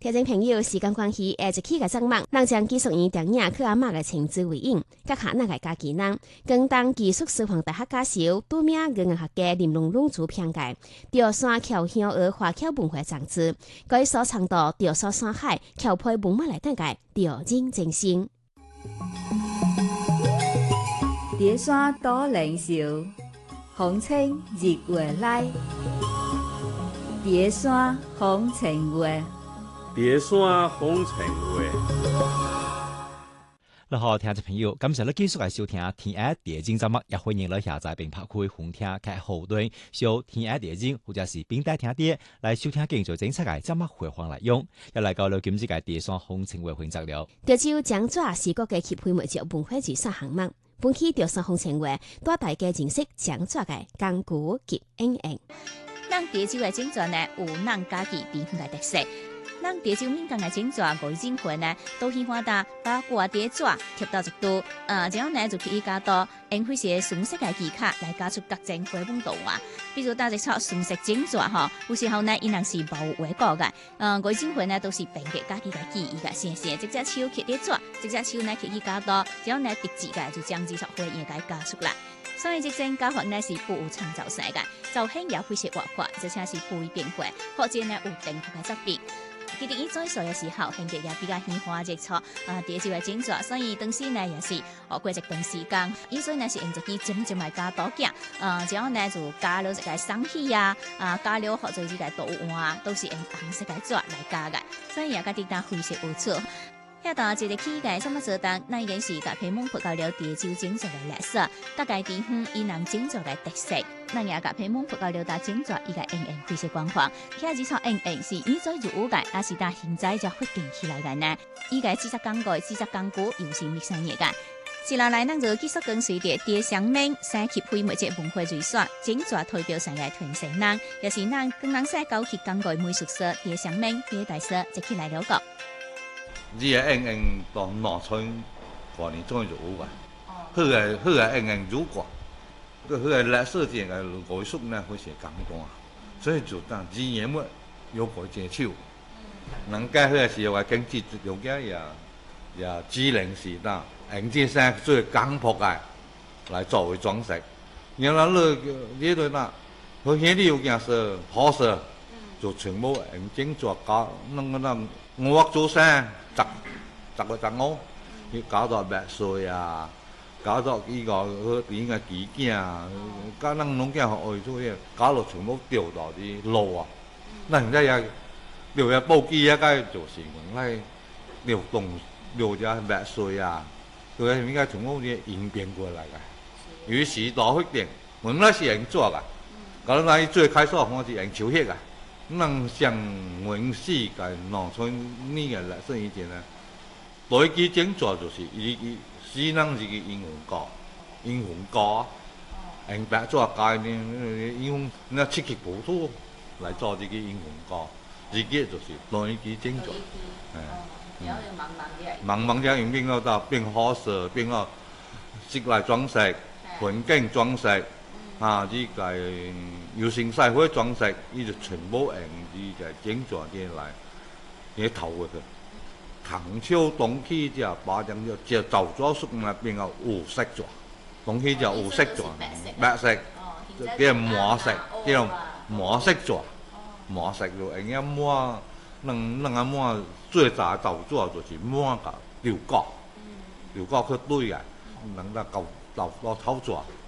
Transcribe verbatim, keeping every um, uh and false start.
听众朋友，时间关系，下一期嘅节目，咱将继续以电影去阿嬷嘅情之为引，甲下那嘅家己人，跟当技术师范大学教授，拄名语言学家林龙龙做评价，钓山侨乡而华侨文化长知，佢所倡导钓山山海侨配文化来得嘅钓人精神。 蝶山多灵秀，风清日月来。蝶山风情月。 蝶山风情月。 你好，听众朋友，感谢你继续来收听《天爱电影》节目，也欢迎你下载并拍开红听及后端收《天爱电影》或者是并带听碟来收听更多精彩嘅节目回放内容。又嚟到了今次嘅蝶山风情月选择了。 潮州漳州是国家协会媒介文化遗产项目，本期潮山风情月带大家认识漳州嘅钢鼓及演员。 咱潮州嘅整座呢，有咱家己地方嘅特色。咱潮州闽港嘅整座外景群呢，都喜欢打把挂碟纸贴到一度，呃，然后呢就去加多用迄些纯色嘅技巧来加出各种花纹图案。比如打一撮纯色整座吼，有时候呢伊若是无有画稿嘅，呃，外景群呢都是凭借家己嘅记忆嘅先生，直接手去碟纸，直接手呢去去加多，然后呢特字嘅就将这撮花样嘅加出来。所以，这种教法呢是不有创造性嘅，造型也非常活泼，而且是不会变化，或者呢有定格嘅作品。其实伊做数嘅时候，现在也比较喜欢这撮啊潮州嘅整作，所以当时呢也是学过一段时间。伊所以呢是用一支尖尖嘅加刀架，呃，然后呢就加了一个双喜啊，啊加了或者是个图案，都是用红色嘅纸来加嘅，所以也甲啲当非常有趣。遐搭一个起界什么做当，那已经是甲皮蒙培教了潮州整作嘅历史，甲家地方以南整作嘅特色。那也甲皮蒙培教了搭整作伊个演员非常广泛。遐几撮演员是以前入伍嘅，也是搭现在才发展起来嘅呢。伊个制作工具、制作工具又是密生嘢嘅。接下来，咱就继续跟随着蝶上面三协会媒介文化遗产整作代表上嘅传承人，也是咱跟咱西高级工具美术师蝶上面蝶大师一起来了解。 你个演员到农村过年终于入伍个，好个好个演员入过，个好个历史点个艺术呢，会是感动啊，所以就当二年末有改接手，人家好个时候个经济条件也也只能是当用这些最简朴个来作为装饰，然后你你对那，好些你有件事好事，就全部用整作搞弄个那五屋做生。十十個十五，要搞到白水啊，搞到呢個點嘅幾件啊，搞咱農家學做嘢，搞到全部掉到啲路啊。那現在也掉嘅布機啊，該就是用嚟流動流隻白水啊，佢應該全部啲演變過來嘅。於是到嗰點，我們那是人做嘅，搞到那最開始我是人手寫嘅。咱上原始個農村呢個歷史以前呢，第一支整作就是伊伊是咱一個英文歌，英文歌，用白做介呢，英文那七級普通來做這個英文歌，自己就是第一支整作，誒，然後就慢慢啲，慢慢啲用變到到變好色，變到色來裝飾，環境裝飾。啊！呢個要成曬開裝飾，呢就全部用呢個整作嘅嚟，嘅頭嘅佢。唐朝東起就把咁就就就咗縮咪變個烏色咗，東起就烏色咗，白色，叫磨色，叫磨色咗，磨色就用一磨，能能一磨最早就咗就是磨個料角，料角佢堆嘅，能得夠就到頭咗。